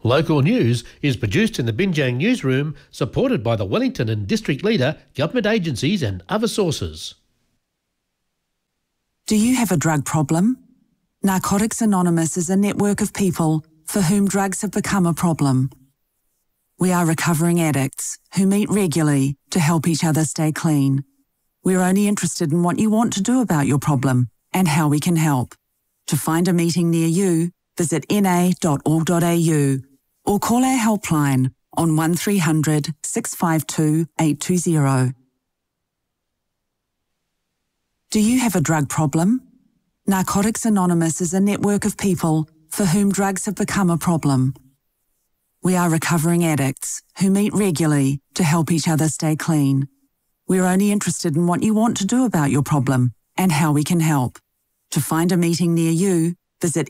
Local news is produced in the Binjang newsroom, supported by the Wellington and District Leader, government agencies and other sources. Do you have a drug problem? Narcotics Anonymous is a network of people for whom drugs have become a problem. We are recovering addicts who meet regularly to help each other stay clean. We're only interested in what you want to do about your problem and how we can help. To find a meeting near you, visit na.org.au or call our helpline on 1300 652 820. Do you have a drug problem? Narcotics Anonymous is a network of people for whom drugs have become a problem. We are recovering addicts who meet regularly to help each other stay clean. We're only interested in what you want to do about your problem and how we can help. To find a meeting near you, visit